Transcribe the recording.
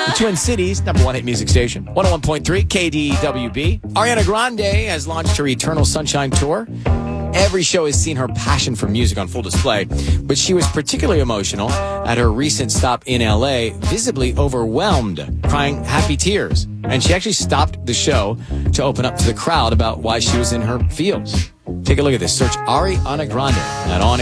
The Twin Cities, #1 hit music station. 101.3 KDWB. Ariana Grande has launched her Eternal Sunshine Tour. Every show has seen her passion for music on full display, but she was particularly emotional at her recent stop in LA, visibly overwhelmed, crying happy tears. And she actually stopped the show to open up to the crowd about why she was in her feels. Take a look at this. Search Ariana Grande at On